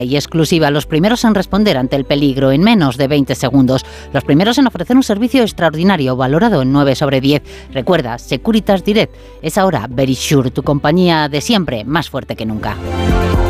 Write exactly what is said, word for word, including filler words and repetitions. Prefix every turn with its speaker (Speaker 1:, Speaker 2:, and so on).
Speaker 1: Y exclusiva, los primeros en responder ante el peligro en menos de veinte segundos. Los primeros en ofrecer un servicio extraordinario, valorado en nueve sobre diez. Recuerda, Securitas Direct es ahora Verisure, tu compañía de siempre, más fuerte que nunca.